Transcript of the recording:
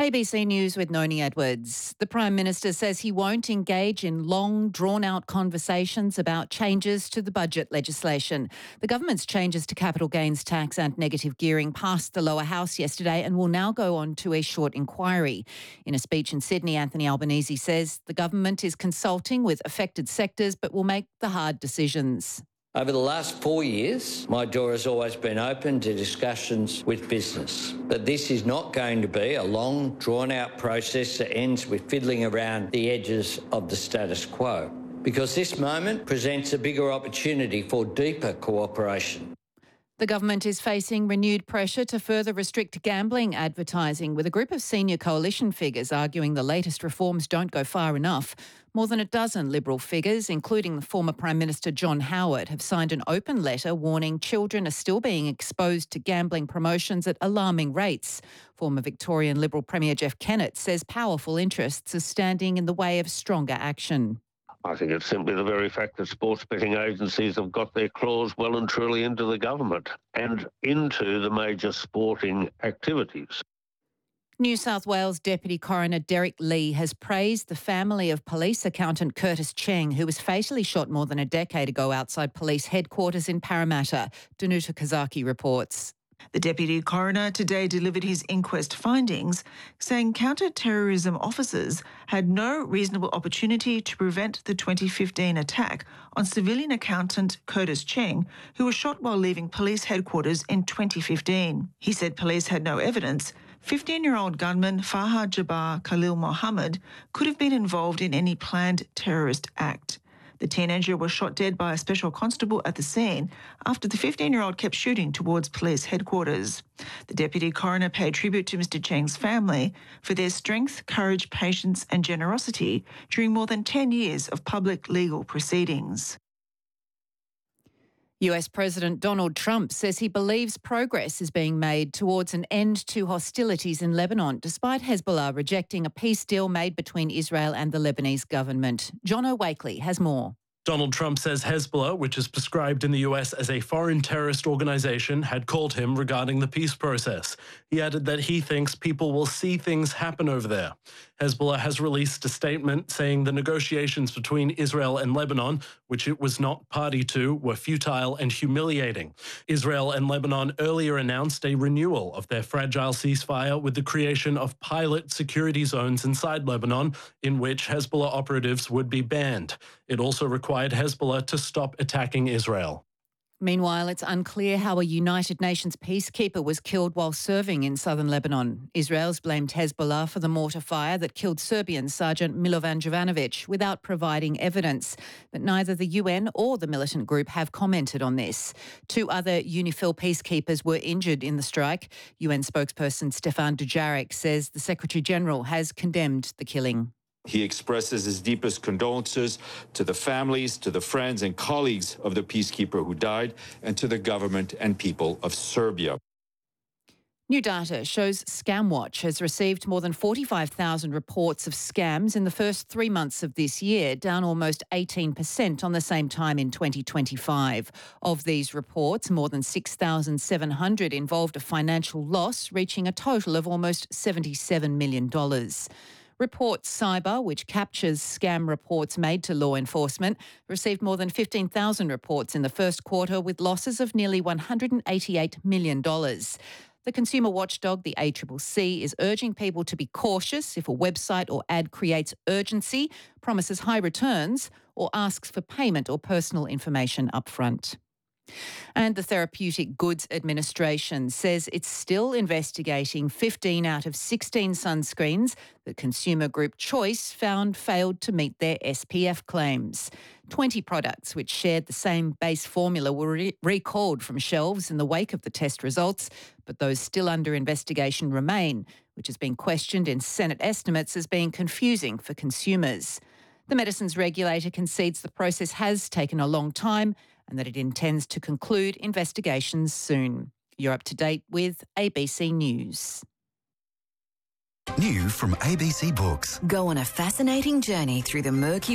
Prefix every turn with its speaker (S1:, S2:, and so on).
S1: ABC News with Noni Edwards. The Prime Minister says he won't engage in long, drawn-out conversations about changes to the budget legislation. The government's changes to capital gains tax and negative gearing passed the lower house yesterday and will now go on to a short inquiry. In a speech in Sydney, Anthony Albanese says the government is consulting with affected sectors but will make the hard decisions.
S2: Over the last 4 years, my door has always been open to discussions with business. But this is not going to be a long, drawn-out process that ends with fiddling around the edges of the status quo, because this moment presents a bigger opportunity for deeper cooperation.
S1: The government is facing renewed pressure to further restrict gambling advertising, with a group of senior coalition figures arguing the latest reforms don't go far enough. More than a dozen Liberal figures, including the former Prime Minister John Howard, have signed an open letter warning children are still being exposed to gambling promotions at alarming rates. Former Victorian Liberal Premier Jeff Kennett says powerful interests are standing in the way of stronger action.
S3: I think it's simply the very fact that sports betting agencies have got their claws well and truly into the government and into the major sporting activities.
S1: New South Wales Deputy Coroner Derek Lee has praised the family of police accountant Curtis Cheng, who was fatally shot more than a decade ago outside police headquarters in Parramatta. Danuta Kazaki reports.
S4: The Deputy Coroner today delivered his inquest findings, saying counter-terrorism officers had no reasonable opportunity to prevent the 2015 attack on civilian accountant Curtis Cheng, who was shot while leaving police headquarters in 2015. He said police had no evidence 15-year-old gunman Fahad Jabbar Khalil Mohammed could have been involved in any planned terrorist act. The teenager was shot dead by a special constable at the scene after the 15-year-old kept shooting towards police headquarters. The Deputy Coroner paid tribute to Mr Cheng's family for their strength, courage, patience and generosity during more than 10 years of public legal proceedings.
S1: US President Donald Trump says he believes progress is being made towards an end to hostilities in Lebanon, despite Hezbollah rejecting a peace deal made between Israel and the Lebanese government. John Wakely has more.
S5: Donald Trump says Hezbollah, which is prescribed in the US as a foreign terrorist organisation, had called him regarding the peace process. He added that he thinks people will see things happen over there. Hezbollah has released a statement saying the negotiations between Israel and Lebanon, which it was not party to, were futile and humiliating. Israel and Lebanon earlier announced a renewal of their fragile ceasefire with the creation of pilot security zones inside Lebanon, in which Hezbollah operatives would be banned. It also required Hezbollah to stop attacking Israel.
S1: Meanwhile, it's unclear how a United Nations peacekeeper was killed while serving in southern Lebanon. Israel's blamed Hezbollah for the mortar fire that killed Serbian Sergeant Milovan Jovanovic without providing evidence. But neither the UN or the militant group have commented on this. 2 other UNIFIL peacekeepers were injured in the strike. UN spokesperson Stefan Dujarric says the Secretary-General has condemned the killing.
S6: He expresses his deepest condolences to the families, to the friends and colleagues of the peacekeeper who died, and to the government and people of Serbia.
S1: New data shows ScamWatch has received more than 45,000 reports of scams in the first 3 months of this year, down almost 18% on the same time in 2025. Of these reports, more than 6,700 involved a financial loss, reaching a total of almost $77 million. Report Cyber, which captures scam reports made to law enforcement, received more than 15,000 reports in the first quarter, with losses of nearly $188 million. The consumer watchdog, the ACCC, is urging people to be cautious if a website or ad creates urgency, promises high returns, or asks for payment or personal information upfront. And the Therapeutic Goods Administration says it's still investigating 15 out of 16 sunscreens that consumer group Choice found failed to meet their SPF claims. 20 products which shared the same base formula were recalled from shelves in the wake of the test results, but those still under investigation remain, which has been questioned in Senate estimates as being confusing for consumers. The medicines regulator concedes the process has taken a long time and that it intends to conclude investigations soon. You're up to date with ABC News.
S7: New from ABC Books.
S8: Go on a fascinating journey through the murky